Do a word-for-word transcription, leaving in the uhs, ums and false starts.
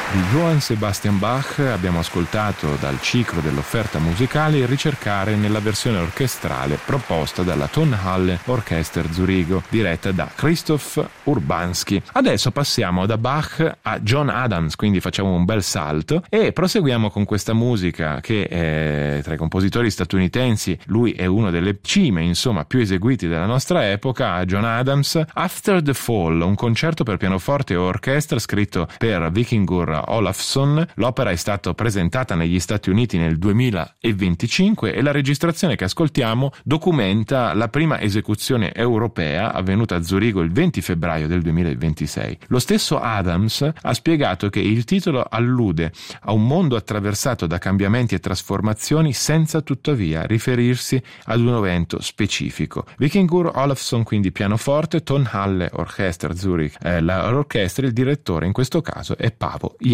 Di Johann Sebastian Bach abbiamo ascoltato dal ciclo dell'offerta musicale Il ricercare nella versione orchestrale proposta dalla Tonhalle Orchester Zurigo, diretta da Christoph Urbanski. Adesso passiamo da Bach a John Adams, quindi facciamo un bel salto e proseguiamo con questa musica che eh, tra i compositori statunitensi lui è uno delle cime insomma più eseguiti della nostra epoca. John Adams, After the Fall, un concerto per pianoforte e orchestra scritto per Vikingur Olafsson. L'opera è stata presentata negli Stati Uniti nel duemilaventicinque e la registrazione che ascoltiamo documenta la prima esecuzione europea avvenuta a Zurigo il venti febbraio del duemilaventisei. Lo stesso Adams ha spiegato che il titolo allude a un mondo attraversato da cambiamenti e trasformazioni senza tuttavia riferirsi ad un evento specifico. Vikingur Olafsson quindi pianoforte, Tonhalle Orchester Zurich eh, l'orchestra, il direttore in questo caso è Paavo